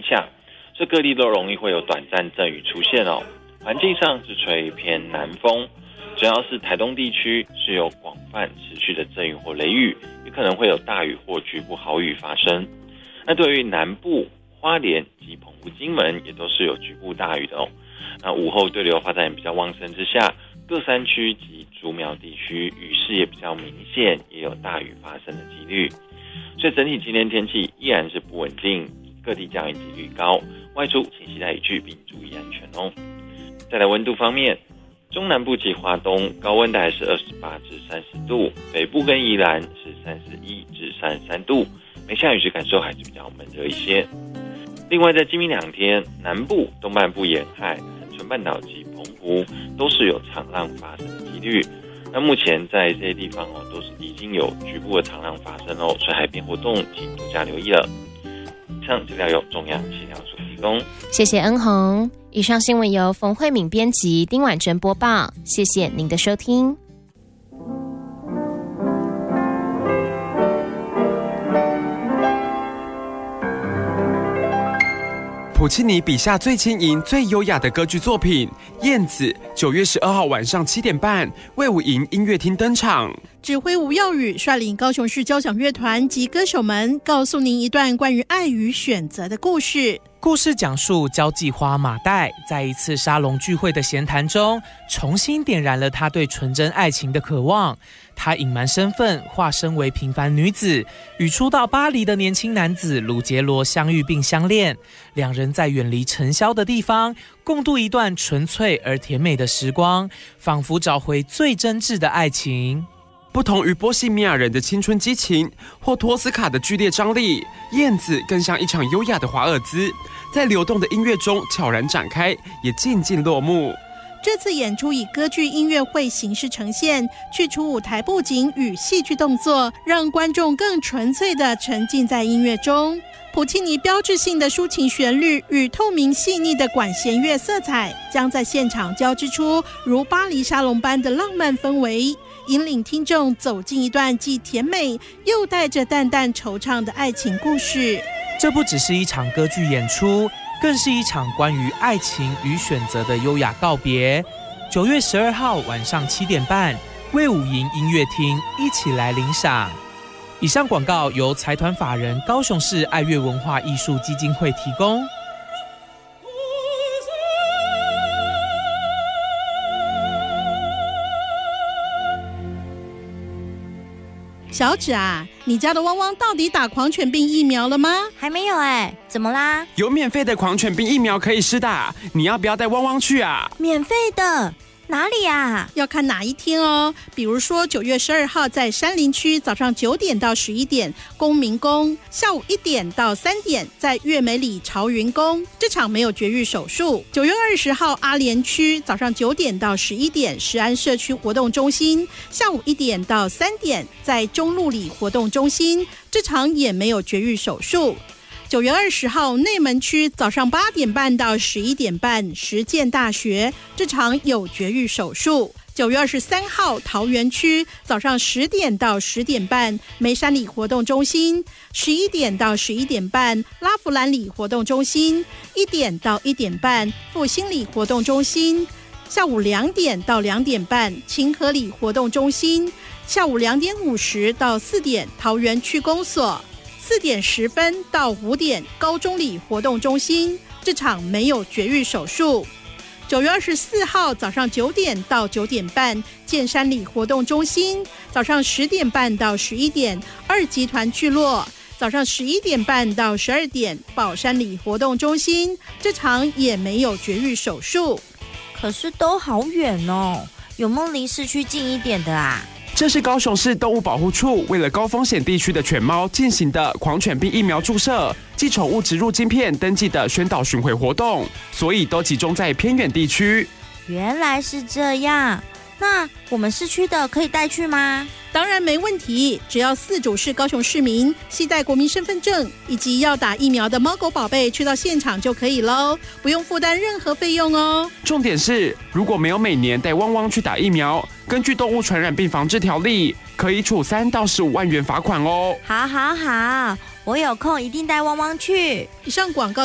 响，所以各地都容易会有短暂阵雨出现哦。环境上是吹偏南风，只要是台东地区是有广泛持续的阵雨或雷雨，也可能会有大雨或局部豪雨发生。那对于南部花莲及澎湖、金门也都是有局部大雨的哦。那午后对流发展也比较旺盛之下，各山区及竹苗地区雨势也比较明显，也有大雨发生的几率。所以整体今天天气依然是不稳定，各地降雨几率高，外出请携带雨具并注意安全哦。再来温度方面，中南部及华东高温大概是28至30度，北部跟宜兰是31至33度，没下雨时感受还是比较闷热一些。另外在今明2天，南部、东半部沿海、恒春半岛及澎湖都是有长浪发生的几率。那目前在这些地方都是已经有局部的长浪发生所以海边活动请多加留意了。以上资料由中央气象署提供， 谢谢恩宏。以上新闻由冯慧敏编辑，丁婉珍播报，谢谢您的收听。 普契尼笔下最轻盈、最优雅的歌剧作品《燕子》，9月12号晚上7点半，卫武营音乐厅登场。 指挥吴耀宇率领高雄市交响乐团及歌手们，告诉您一段关于爱与选择的故事。 故事讲述交际花马黛在一次沙龙聚会的闲谈中，重新点燃了她对纯真爱情的渴望。她隐瞒身份，化身为平凡女子，与初到巴黎的年轻男子鲁杰罗相遇并相恋。两人在远离尘嚣的地方，共度一段纯粹而甜美的时光，仿佛找回最真挚的爱情。 不同于波西米亚人的青春激情或托斯卡的剧烈张力，燕子更像一场优雅的华尔兹，在流动的音乐中悄然展开，也静静落幕。 这次演出以歌剧音乐会形式呈现，去除舞台布景与戏剧动作，让观众更纯粹地沉浸在音乐中。普契尼标志性的抒情旋律与透明细腻的管弦乐色彩，将在现场交织出如巴黎沙龙般的浪漫氛围，引领听众走进一段既甜美又带着淡淡惆怅的爱情故事。 这不只是一场歌剧演出，更是一场关于爱情与选择的优雅告别。9月12号晚上7点半，卫武营音乐厅一起来领赏。以上广告由财团法人高雄市爱乐文化艺术基金会提供。 小芷啊，你家的汪汪到底打狂犬病疫苗了吗？ 还没有怎么啦？ 有免费的狂犬病疫苗可以施打，你要不要带汪汪去啊？ 免费的？哪里啊？ 要看哪一天哦。比如说9月12号在山林区早上9点到11点公民宫，下午1点到3点在月美里朝云宫，这场没有绝育手术。9月20号阿莲区早上9点到11点石安社区活动中心，下午1点到3点在中路里活动中心，这场也没有绝育手术。9月20号内门区早上8点半到11点半实践大学，这场有绝育手术。9月23号桃园区早上10点到10点半梅山里活动中心，11点到11点半拉弗兰里活动中心，1点到1点半复兴里活动中心，下午2点到2点半清河里活动中心，下午2点50到4点桃园区公所，4点10分到5点高中里活动中心，这场没有绝育手术。9月24号早上9点到9点半建山里活动中心，早上10点半到11点2集团聚落，早上11点半到12点宝山里活动中心，这场也没有绝育手术。 可是都好远哦，有没有离市区近一点的啊？ 这是高雄市动物保护处为了高风险地区的犬猫进行的狂犬病疫苗注射及宠物植入晶片登记的宣导巡回活动，所以都集中在偏远地区。 原来是这样，那我们市区的可以带去吗？ 当然没问题，只要饲主是高雄市民，携带国民身份证以及要打疫苗的猫狗宝贝去到现场就可以咯，不用负担任何费用哦。 重点是，如果没有每年带汪汪去打疫苗，根据动物传染病防治条例，可以处3到15万元罚款哦。 好，我有空一定带汪汪去。 以上广告